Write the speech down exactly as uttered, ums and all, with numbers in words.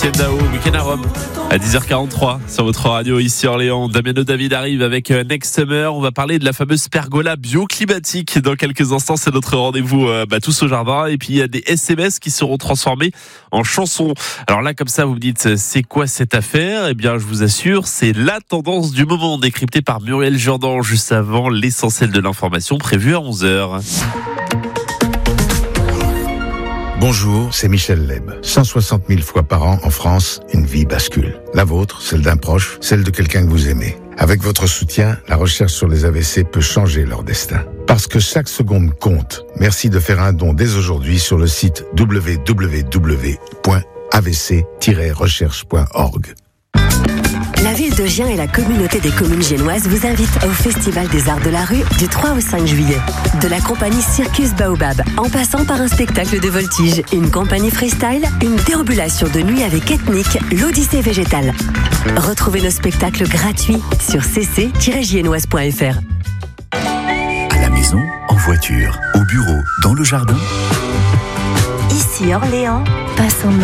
Etienne Dao, Week-end à Rome, à dix heures quarante-trois sur votre radio ici Orléans. Damiano David arrive avec Next Summer. On va parler de la fameuse pergola bioclimatique. Dans quelques instants, c'est notre rendez-vous euh, bah, tous au jardin. Et puis il y a des S M S qui seront transformés en chansons. Alors là, comme ça, vous me dites, c'est quoi cette affaire? Eh bien, je vous assure, c'est la tendance du moment, décryptée par Muriel Jourdan juste avant l'essentiel de l'information prévue à onze heures. Bonjour, c'est Michel Leb. cent soixante mille fois par an en France, une vie bascule. La vôtre, celle d'un proche, celle de quelqu'un que vous aimez. Avec votre soutien, la recherche sur les A V C peut changer leur destin. Parce que chaque seconde compte. Merci de faire un don dès aujourd'hui sur le site w w w point a v c tiret recherche point org. La ville de Gien et la communauté des communes génoises vous invitent au Festival des Arts de la Rue du trois au cinq juillet. De la compagnie Circus Baobab, en passant par un spectacle de voltige, une compagnie freestyle, une déambulation de nuit avec Ethnique, l'Odyssée végétale. Retrouvez nos spectacles gratuits sur c c tiret giennoise point f r. À la maison, en voiture, au bureau, dans le jardin. Ici Orléans, passons